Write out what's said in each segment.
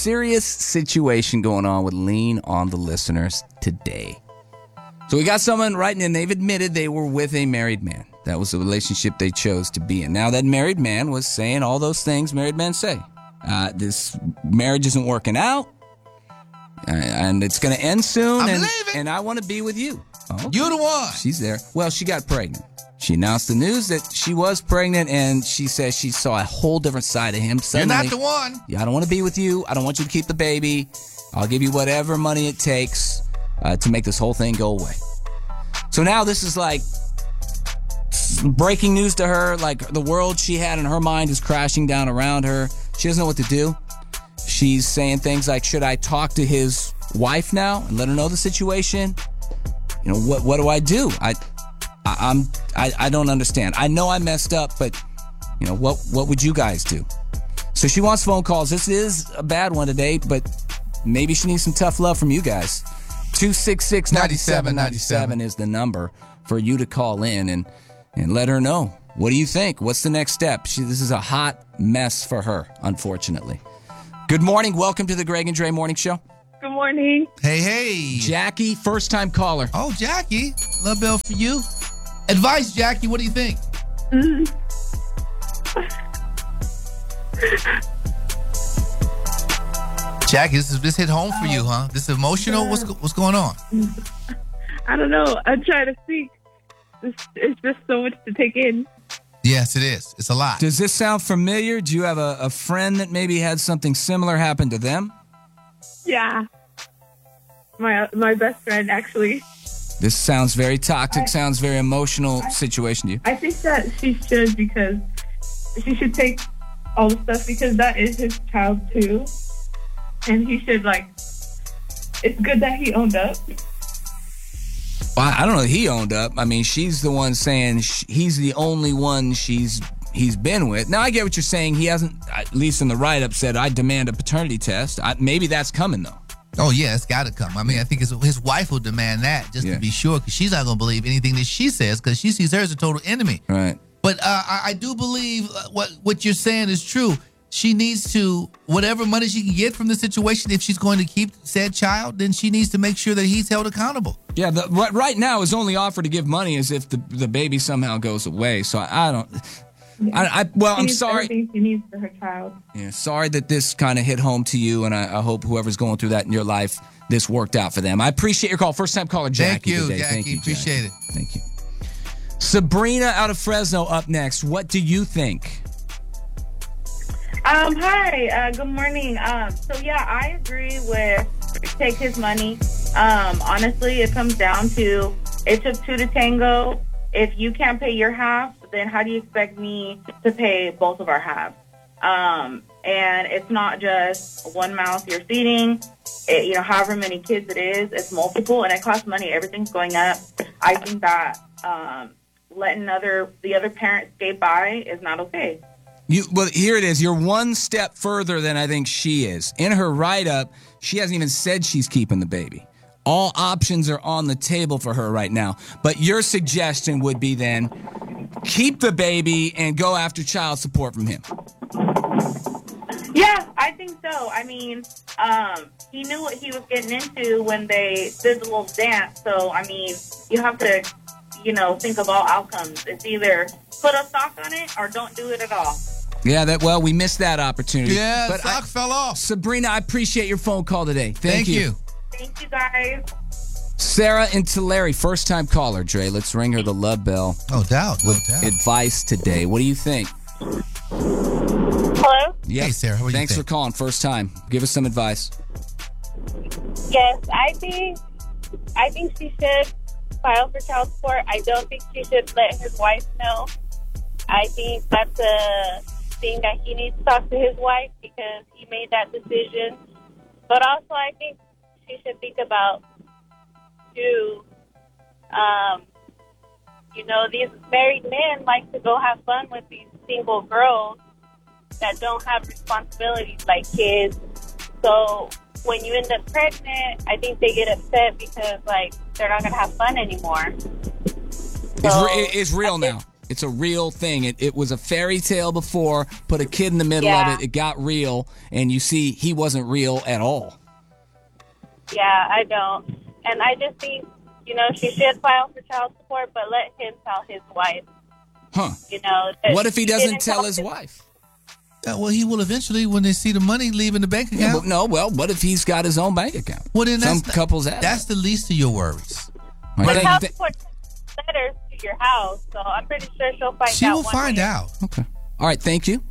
serious situation going on with Lean on the listeners today. So we got someone writing in. They've admitted they were with a married man. That was the relationship they chose to be in. Now, that married man was saying all those things married men say. This marriage isn't working out, and it's going to end soon, and I want to be with you. Oh, okay. You're the one. She's there. Well, she got pregnant. She announced the news that she was pregnant, and she says she saw a whole different side of him. Suddenly, You're not the one. Yeah, I don't want to be with you. I don't want you to keep the baby. I'll give you whatever money it takes to make this whole thing go away. So now this is like breaking news to her. Like, the world she had in her mind is crashing down around her. She doesn't know what to do. She's saying things like, should I talk to his wife now and let her know the situation? You know, what do I do? I don't understand. I know I messed up, but you know, what would you guys do? So she wants phone calls. This is a bad one today, but maybe she needs some tough love from you guys. 266-9797 is the number for you to call in and let her know. What do you think? What's the next step? This is a hot mess for her, unfortunately. Good morning. Welcome to the Greg and Dre Morning Show. Good morning. Hey. Jackie, first-time caller. Oh, Jackie. Love bell for you. Advice, Jackie. What do you think? Jackie, this hit home for you, huh? This is emotional? Yeah. What's going on? I don't know. I'm trying to speak. It's just so much to take in. Yes, it is. It's a lot. Does this sound familiar? Do you have a friend that maybe had something similar happen to them? Yeah. My best friend, actually. This sounds very toxic, sounds very emotional situation to you. I think that she should, because she should take all the stuff, because that is his child too. And he should, it's good that he owned up. Well, I don't know that he owned up. I mean, she's the one saying he's the only one he's been with. Now, I get what you're saying. He hasn't, at least in the write-up, said, I demand a paternity test. Maybe that's coming, though. Oh, yeah, it's got to come. I mean, I think his wife will demand that just to be sure, because she's not going to believe anything that she says, because she sees her as a total enemy. Right. But I do believe what you're saying is true. She needs to, whatever money she can get from the situation, if she's going to keep said child, then she needs to make sure that he's held accountable. Yeah, right now his only offer to give money is if the baby somehow goes away. So I'm sorry. Everything she needs for her child. Yeah, sorry that this kind of hit home to you, and I hope whoever's going through that in your life, this worked out for them. I appreciate your call. First time caller, Jackie. Thank you, today. Jackie. Thank you, Appreciate it. Thank you. Sabrina out of Fresno up next. What do you think? Hi, good morning. So yeah, I agree with take his money. Honestly, it comes down to it took two to tango. If you can't pay your half, then how do you expect me to pay both of our halves? And it's not just one mouth you're feeding. However many kids it is, it's multiple, and it costs money. Everything's going up. I think that letting the other parent skate by is not okay. Well, here it is. You're one step further than I think she is. In her write-up, she hasn't even said she's keeping the baby. All options are on the table for her right now. But your suggestion would be then keep the baby and go after child support from him. Yeah, I think so. I mean, he knew what he was getting into when they did the little dance. So, I mean, you have to, think of all outcomes. It's either put a sock on it or don't do it at all. Yeah, we missed that opportunity. Yeah, but sock fell off. Sabrina, I appreciate your phone call today. Thank you. Thank you, guys. Sarah in Tulare, first-time caller, Dre. Let's ring her the love bell. No doubt. Advice today. What do you think? Hello? Yeah. Hey, Sarah. What do you think? Thanks for calling. First time. Give us some advice. Yes, I think she should file for child support. I don't think she should let his wife know. I think that's a thing that he needs to talk to his wife, because he made that decision. But also, I think she should think about, too, these married men like to go have fun with these single girls that don't have responsibilities like kids. So when you end up pregnant, I think they get upset because, they're not going to have fun anymore. It's real now. It's a real thing. It was a fairy tale before. Put a kid in the middle Yeah. of it. It got real, and you see he wasn't real at all. Yeah, I don't. And I just think, she should file for child support, but let him tell his wife. Huh. That What if he she doesn't didn't tell his wife? Well, he will eventually when they see the money leaving the bank Yeah, account. but no, well, what if he's got his own bank account? Well, then Some that's couples have. That's the least of your worries. All right, The thank- child thank- support letters to your house, so I'm pretty sure she'll find out. She will one find way. out. okay. All right, thank you.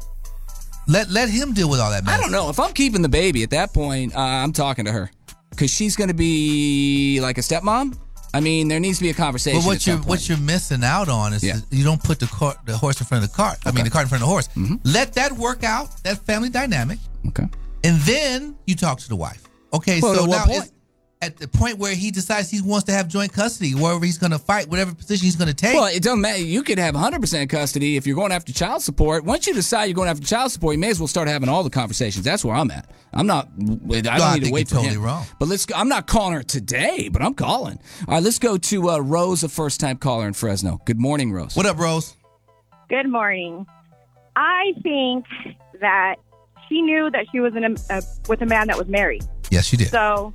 Let him deal with all that mess. I don't know. If I'm keeping the baby at that point, I'm talking to her because she's going to be like a stepmom. I mean, there needs to be a conversation. But what you're missing out on is you don't put the horse in front of the cart. I mean, the cart in front of the horse. Let that work out, that family dynamic. Okay. And then you talk to the wife. Okay, Well, so at what now point? it's at the point where he decides he wants to have joint custody, wherever he's going to fight, whatever position he's going to take. Well, it doesn't matter. You could have 100% custody if you're going after child support. Once you decide you're going after child support, you may as well start having all the conversations. That's where I'm at. I don't need to think wait you're for totally him. wrong. But let's go. I'm not calling her today, but I'm calling. All right, let's go to Rose, a first-time caller in Fresno. Good morning, Rose. What up, Rose? Good morning. I think that she knew that she was with a man that was married. Yes, she did. So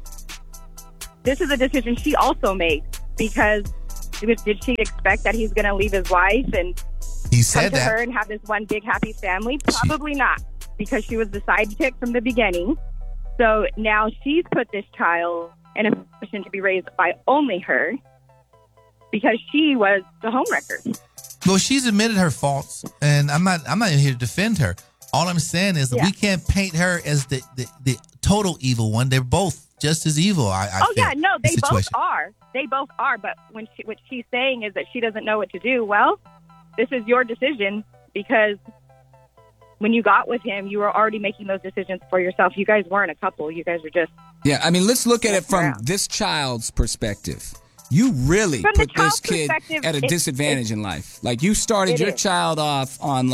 this is a decision she also made because did she expect that he's going to leave his wife and He come said to her that. and have this one big happy family? Probably not, because she was the sidekick from the beginning. So now she's put this child in a position to be raised by only her because she was the homewrecker. Well, she's admitted her faults, and I'm not here to defend her. All I'm saying is that we can't paint her as the total evil one. They're both just as evil. I Oh feel, yeah, no, in they the both situation. are. They both are. But what she's saying is that she doesn't know what to do. Well, this is your decision because when you got with him, you were already making those decisions for yourself. You guys weren't a couple. You guys were just Yeah, I mean, let's look at it from around. this child's perspective. You really From the put this child's kid perspective, at a disadvantage in life. Like you started It your is. child off on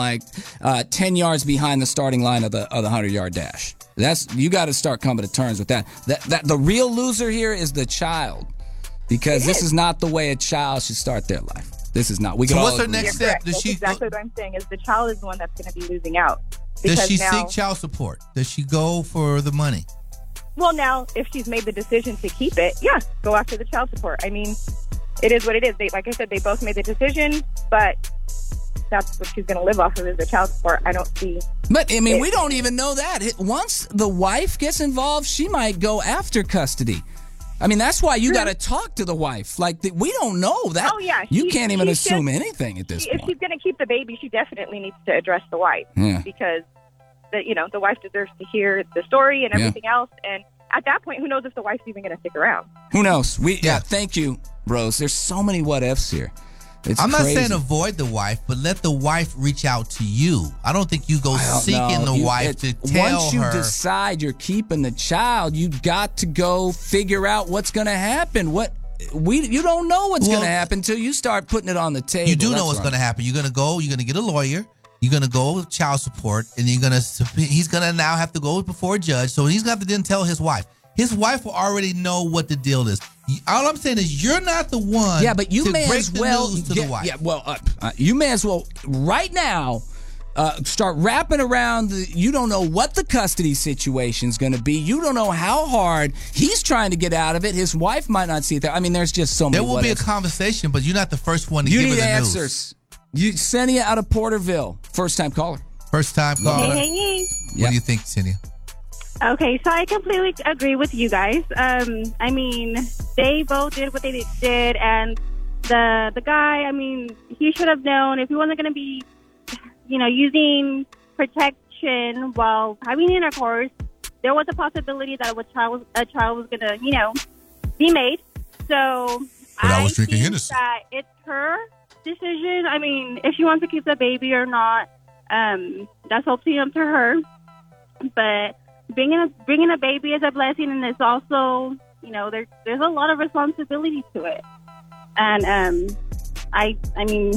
10 yards behind the starting line of the 100-yard dash. You got to start coming to terms with that. That the real loser here is the child, because this is not the way a child should start their life. This is not. We So can what's all her agree. next You're step? correct. Does That's she exactly what I'm saying is the child is the one that's going to be losing out. does Because she now, seek child support? Does she go for the money? Well, now if she's made the decision to keep it, yeah, go after the child support. I mean, it is what it is. Like I said, they both made the decision, but that's what she's going to live off of is the child support. I don't see. But, I mean, we don't even know that. Once the wife gets involved, she might go after custody. I mean, that's why you got to talk to the wife. We don't know that. Oh, yeah. You She- can't even she assume should- anything at this If point. she's going to keep the baby, she definitely needs to address the wife Yeah. because the wife deserves to hear the story and everything else. And at that point, who knows if the wife's even going to stick around? Who knows? Yeah. Thank you, Rose. There's so many what ifs here. It's I'm not crazy. saying avoid the wife, but let the wife reach out to you. I don't think you go seeking the wife to tell once you her. decide you're keeping the child, you got to go figure out what's going to happen. You don't know what's Well, going to happen until you start putting it on the table. You do know That's what's wrong. going to happen. You're going to get a lawyer. You're going to go with child support, and he's going to now have to go before a judge. So he's going to have to then tell his wife. His wife will already know what the deal is. All I'm saying is you're not the one. Yeah, but you to may break as the well news to the wife. Yeah, well, you may as well right now start wrapping around. You don't know what the custody situation is going to be. You don't know how hard he's trying to get out of it. His wife might not see it there. I mean, there's just so many. There will what be a ifs. conversation, but you're not the first one to You give need her the answers. You Cenia out of Porterville, first time caller. news. First time caller. Hey. What do you think, Cenia? Okay, so I completely agree with you guys. I mean, they both did what they did, and the guy, I mean, he should have known if he wasn't going to be, using protection while having intercourse, there was a possibility that a child was going to, be made. So But I was drinking think Hennessy. that it's her decision. I mean, if she wants to keep the baby or not, that's ultimately up to her. But bringing a baby is a blessing, and it's also, there's a lot of responsibility to it. And I mean,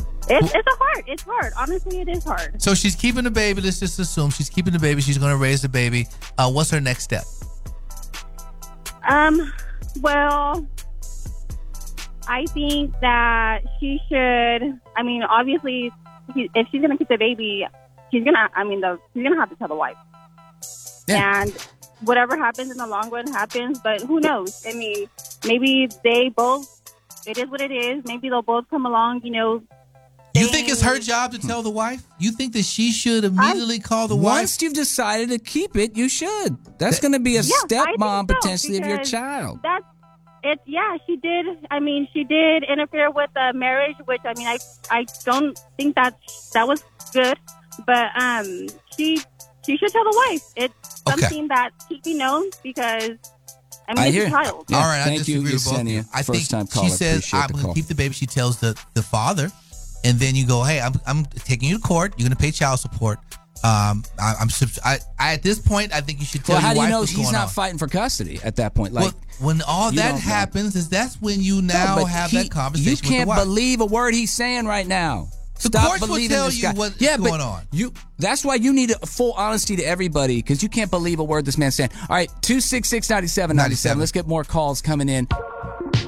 it's hard. Honestly, it is hard. So she's keeping the baby. Let's just assume she's keeping the baby. She's going to raise the baby. What's her next step? Well, I think that she should. I mean, obviously, if she's gonna keep the baby, she's gonna have to tell the wife. Yeah. And whatever happens in the long run happens. But who knows? I mean, maybe they both. It is what it is. Maybe they'll both come along. You think it's her job to tell the wife? You think that she should immediately call the wife? Once you've decided to keep it, you should. That's going to be a stepmom potentially of your child. She did. I mean, she did interfere with the marriage, which I mean, I don't think that was good. But she should tell the wife. It's something that should be known because. I mean, it's a child. Yeah, all right, thank I disagree with both of you. I think she says, I'm going to keep the baby. She tells the father, and then you go, hey, I'm taking you to court. You're going to pay child support. At this point, I think you should tell your wife what's going on. How do you know he's not fighting for custody at that point? Like, when all that happens, that's when you have that conversation with the wife. You can't believe a word he's saying right now. The courts will tell you what's going on. That's why you need full honesty to everybody, because you can't believe a word this man's saying. All right, 266-9797. Let's get more calls coming in.